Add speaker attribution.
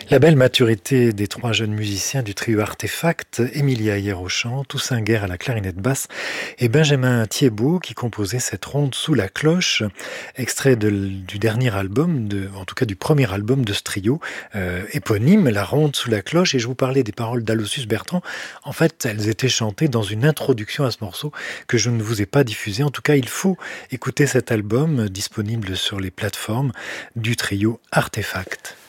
Speaker 1: La belle maturité des trois jeunes musiciens du trio Artefact, Emilia Ayer au chant, Toussaint Guerre à la clarinette basse et Benjamin Thiebaud qui composait cette ronde sous la cloche, extrait du dernier album, en tout cas du premier album de ce trio, éponyme, La ronde sous la cloche, et je vous parlais des paroles d'Aloysius Bertrand. En fait, elles étaient chantées dans une introduction à ce morceau que je ne vous ai pas diffusé. En tout cas, il faut écouter cet album disponible sur les plateformes du trio Artefact.